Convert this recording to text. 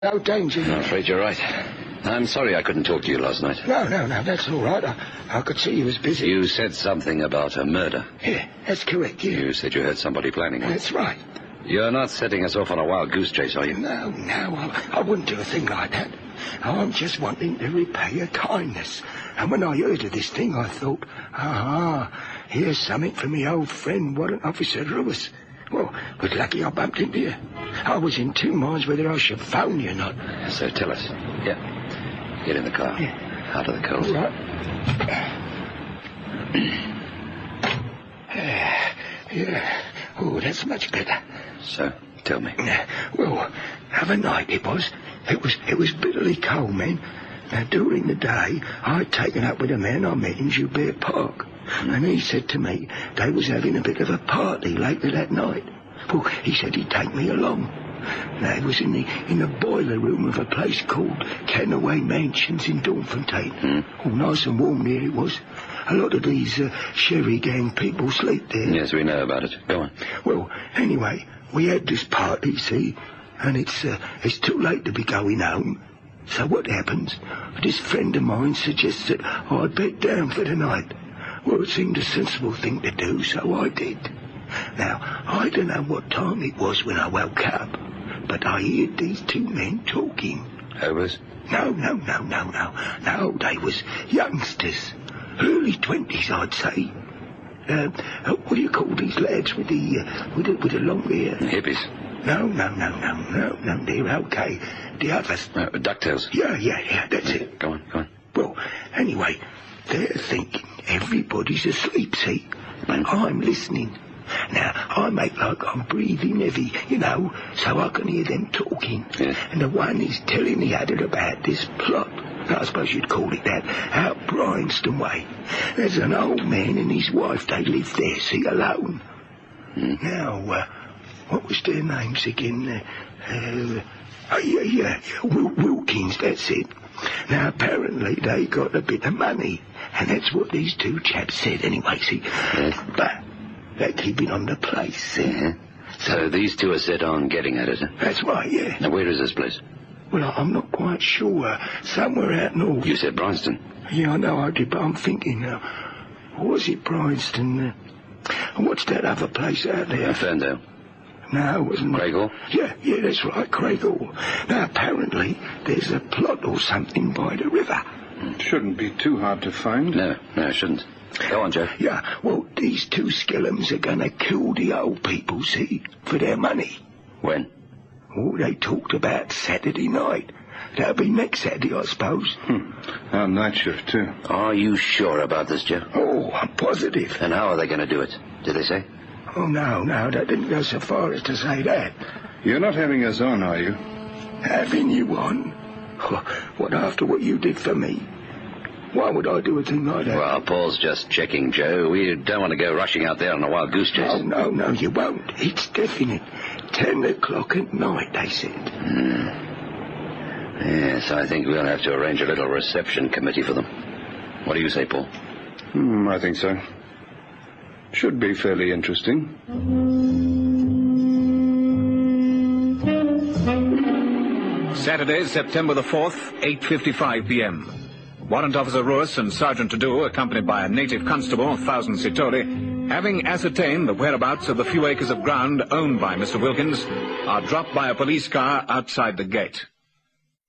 No danger. I'm afraid you're right. I'm sorry I couldn't talk to you last night. No, that's all right. I could see you was busy. You said something about a murder. Yeah, that's correct, yeah. You said you heard somebody planning one. That's right. You're not setting us off on a wild goose chase, are you? No, I wouldn't do a thing like that. I'm just wanting to repay a kindness. And when I heard of this thing, I thought, here's something for me old friend, Warrant Officer Lewis. Well, good lucky I bumped into you. I was in two minds whether I should phone you or not. So tell us. Yeah. Get in the car. Yeah. Out of the cold. All right. Yeah. Oh, that's much better. So, tell me. Well, of a night it was. It was bitterly cold, man. Now, during the day, I'd taken up with a man I met in Joubert Park. And he said to me they was having a bit of a party later that night. Well, he said he'd take me along. Now, it was in the boiler room of a place called Canaway Mansions in Dawnfontein. Oh, nice and warm there it was. A lot of these Sherry gang people sleep there. Yes, we know about it. Go on. Well, anyway, we had this party, see, and it's too late to be going home. So what happens? This friend of mine suggests that I'd bed down for the night. Well, it seemed a sensible thing to do, so I did. Now, I don't know what time it was when I woke up, but I heard these two men talking. Hobos? No, they was youngsters. Early 20s, I'd say. What do you call these lads with the long hair? Hippies. No, they're okay. The others. DuckTales. Yeah, that's it. Go on. Well, anyway, they're thinking everybody's asleep, see? But I'm listening. Now, I make like I'm breathing heavy, so I can hear them talking. Yeah. And the one is telling the other about this plot. I suppose you'd call it that, out Bryanston way. There's an old man and his wife, they live there, see, alone. Now, what was their names again? Wilkins, that's it. Now, apparently they got a bit of money, and that's what these two chaps said anyway, see. Yes. But they're keeping on the place, see. So these two are set on getting at it, huh? That's right, yeah. Now, where is this place? Well, I'm not quite sure. Somewhere out north. You said Bryanston. Yeah, I know I did, but I'm thinking now. Was it Bryanston? What's that other place out there? Ferndale. No, it wasn't. Craighall? Yeah, that's right, Craighall. Now, apparently, there's a plot or something by the river. It shouldn't be too hard to find. No, it shouldn't. Go on, Joe. Yeah, well, these two skellums are gonna kill the old people, see, for their money. When? Oh, they talked about Saturday night. That'll be next Saturday, I suppose. Our night shift, too. Are you sure about this, Joe? Oh, I'm positive. And how are they going to do it? Did they say? Oh, no, they didn't go so far as to say that. You're not having us on, are you? Having you on? What, after what you did for me? Why would I do a thing like that? Well, Paul's just checking, Joe. We don't want to go rushing out there on a wild goose chase. Oh, no, you won't. It's definite. 10 o'clock at night, they said. Yes, I think we'll have to arrange a little reception committee for them. What do you say, Paul? I think so. Should be fairly interesting. Saturday, September the 4th, 8:55 p.m. Warrant Officer Ruiz and Sergeant Tadu, accompanied by a native constable, Thousand Sitori, having ascertained the whereabouts of the few acres of ground owned by Mr. Wilkins, are dropped by a police car outside the gate.